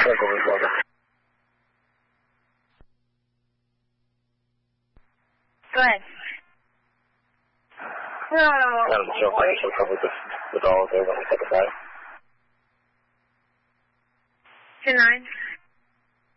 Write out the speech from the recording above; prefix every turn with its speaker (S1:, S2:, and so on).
S1: 这怎么说的？
S2: 对。
S1: 那你就反映出差不多不到对吧？这个在。
S2: 去哪里？